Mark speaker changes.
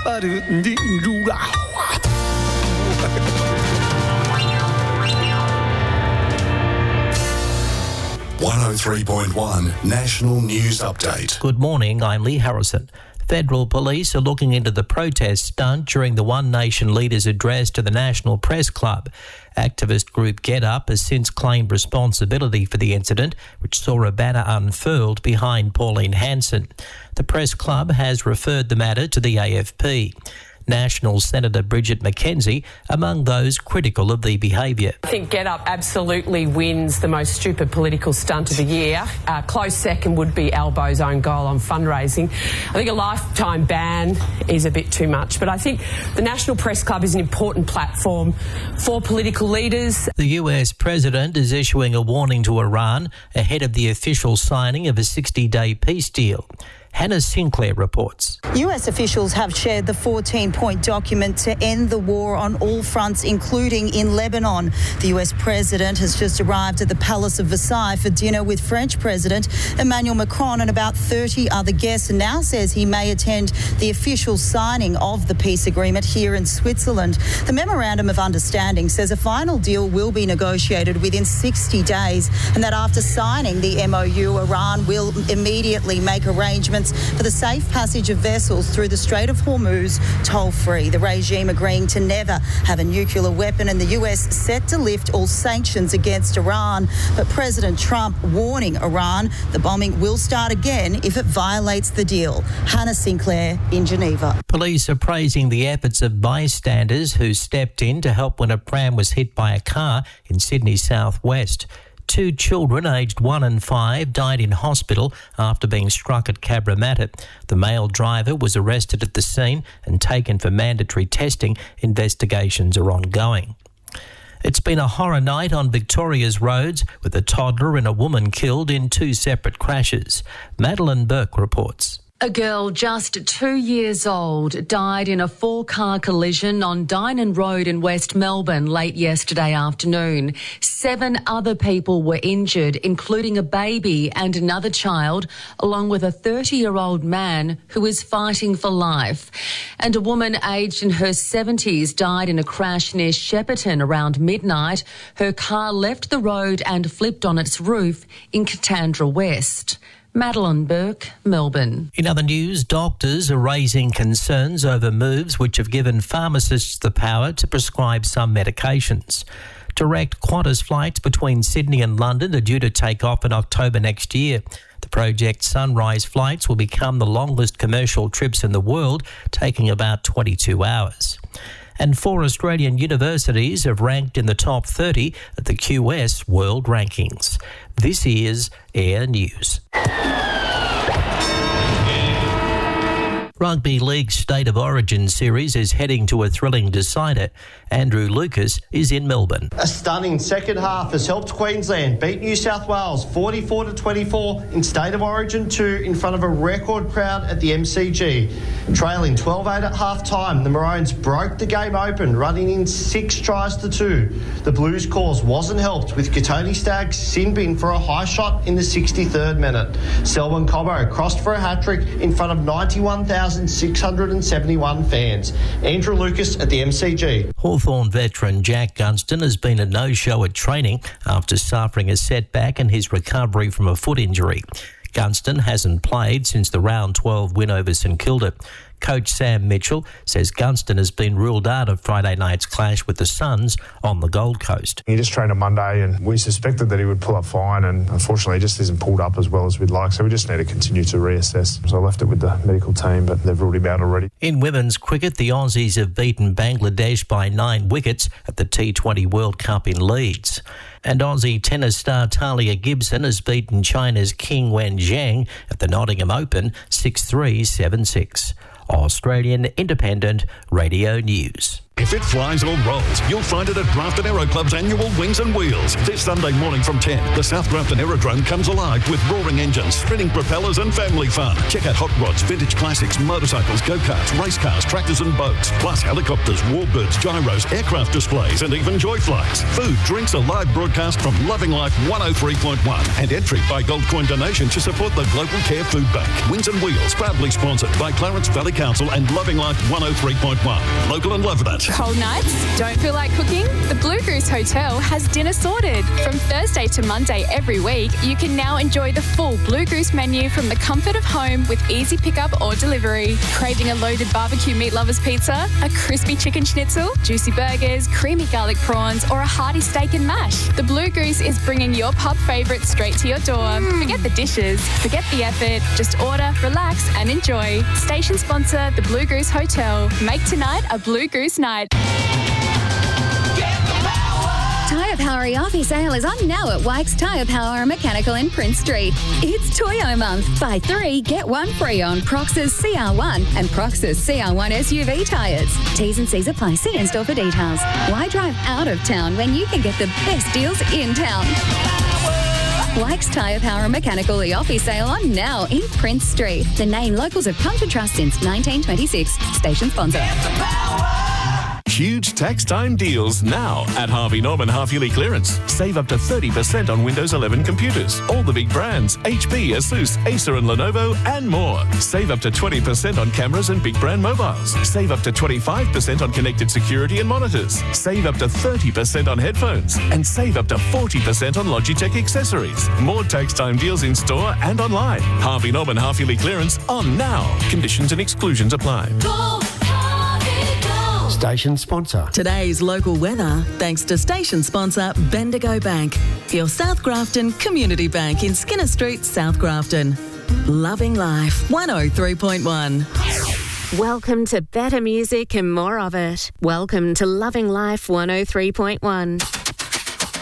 Speaker 1: .1 National News Update.
Speaker 2: Good morning, I'm Lee Harrison. Federal police are looking into the protest stunt during the One Nation leader's address to the National Press Club. Activist group Get Up has since claimed responsibility for the incident, which saw a banner unfurled behind Pauline Hanson. The Press Club has referred the matter to the AFP. National Senator Bridget McKenzie among those critical of the behaviour.
Speaker 3: I think Get Up absolutely wins the most stupid political stunt of the year. Close second would be Albo's own goal on fundraising. I think a lifetime ban is a bit too much, but I think the National Press Club is an important platform for political leaders.
Speaker 2: The US President is issuing a warning to Iran ahead of the official signing of a 60-day peace deal. Hannah Sinclair reports.
Speaker 4: US officials have shared the 14-point document to end the war on all fronts, including in Lebanon. The US president has just arrived at the Palace of Versailles for dinner with French President Emmanuel Macron and about 30 other guests, and now says he may attend the official signing of the peace agreement here in Switzerland. The Memorandum of Understanding says a final deal will be negotiated within 60 days and that after signing the MOU, Iran will immediately make arrangements for the safe passage of vessels through the Strait of Hormuz toll-free. The regime agreeing to never have a nuclear weapon, and the US set to lift all sanctions against Iran. But President Trump warning Iran the bombing will start again if it violates the deal. Hannah Sinclair in Geneva.
Speaker 2: Police are praising the efforts of bystanders who stepped in to help when a pram was hit by a car in Sydney's southwest. 2 children aged 1 and 5 died in hospital after being struck at Cabramatta. The male driver was arrested at the scene and taken for mandatory testing. Investigations are ongoing. It's been a horror night on Victoria's roads with a toddler and a woman killed in 2 separate crashes. Madeline Burke reports.
Speaker 5: A girl just 2 years old died in a 4-car collision on Dynon Road in West Melbourne late yesterday afternoon. 7 other people were injured, including a baby and another child, along with a 30-year-old man who is fighting for life. And a woman aged in her 70s died in a crash near Shepparton around midnight. Her car left the road and flipped on its roof in Katandra West. Madeline Burke, Melbourne.
Speaker 2: In other news, doctors are raising concerns over moves which have given pharmacists the power to prescribe some medications. Direct Qantas flights between Sydney and London are due to take off in October next year. The Project Sunrise flights will become the longest commercial trips in the world, taking about 22 hours. And 4 Australian universities have ranked in the top 30 at the QS World Rankings. This is Air News. Rugby League State of Origin series is heading to a thrilling decider. Andrew Lucas is in Melbourne.
Speaker 6: A stunning second half has helped Queensland beat New South Wales 44-24 in State of Origin 2 in front of a record crowd at the MCG. Trailing 12-8 at half-time, the Maroons broke the game open, running in 6 tries to 2. The Blues' cause wasn't helped with Katoni Staggs sin bin for a high shot in the 63rd minute. Selwyn Cobbo crossed for a hat-trick in front of 91,671 fans. Andrew Lucas at the MCG.
Speaker 2: Hawthorn veteran Jack Gunston has been a no-show at training after suffering a setback in his recovery from a foot injury. Gunston hasn't played since the round 12 win over St Kilda. Coach Sam Mitchell says Gunston has been ruled out of Friday night's clash with the Suns on the Gold Coast.
Speaker 7: He just trained on Monday and we suspected that he would pull up fine, and unfortunately he just isn't pulled up as well as we'd like, so we just need to continue to reassess. So I left it with the medical team, but they've ruled him out already.
Speaker 2: In women's cricket, the Aussies have beaten Bangladesh by 9 wickets at the T20 World Cup in Leeds. And Aussie tennis star Talia Gibson has beaten China's Qing Wen Zhang at the Nottingham Open 6-3, 7-6. Australian Independent Radio News.
Speaker 8: If it flies or rolls, you'll find it at Grafton Aero Club's annual Wings and Wheels. This Sunday morning from 10, the South Grafton Aerodrome comes alive with roaring engines, spinning propellers and family fun. Check out hot rods, vintage classics, motorcycles, go-karts, race cars, tractors and boats, plus helicopters, warbirds, gyros, aircraft displays and even joy flights. Food, drinks, a live broadcast from Loving Life 103.1 and entry by Gold Coin donation to support the Global Care Food Bank. Wings and Wheels, proudly sponsored by Clarence Valley Council and Loving Life 103.1. Local and love that.
Speaker 9: Cold nights? Don't feel like cooking? The Blue Goose Hotel has dinner sorted. From Thursday to Monday every week, you can now enjoy the full Blue Goose menu from the comfort of home with easy pickup or delivery. Craving a loaded barbecue meat lovers pizza, a crispy chicken schnitzel, juicy burgers, creamy garlic prawns, or a hearty steak and mash? The Blue Goose is bringing your pub favourites straight to your door. Forget the dishes, forget the effort, just order, relax and enjoy. Station sponsor, the Blue Goose Hotel. Make tonight a Blue Goose night.
Speaker 10: Tyre Power Offer Sale is on now at Wykes Tyre Power Mechanical in Prince Street. It's Toyo month. Buy 3, get 1 free on Proxus CR1 and Proxus CR1 SUV tyres. T's and C's apply. See in-store for details. Why drive out of town when you can get the best deals in town? Wykes Tyre Power Mechanical Offer Sale on now in Prince Street. The name locals have come to trust since 1926. Station sponsor.
Speaker 11: Huge tax time deals now at Harvey Norman Half-Yearly Clearance. Save up to 30% on Windows 11 computers. All the big brands, HP, Asus, Acer and Lenovo and more. Save up to 20% on cameras and big brand mobiles. Save up to 25% on connected security and monitors. Save up to 30% on headphones. And save up to 40% on Logitech accessories. More tax time deals in store and online. Harvey Norman Half-Yearly Clearance on now. Conditions and exclusions apply.
Speaker 12: Station sponsor.
Speaker 13: Today's local weather, thanks to station sponsor Bendigo Bank, your South Grafton Community Bank in Skinner Street, South Grafton. Loving Life 103.1.
Speaker 14: Welcome to better music and more of it. Welcome to Loving Life 103.1.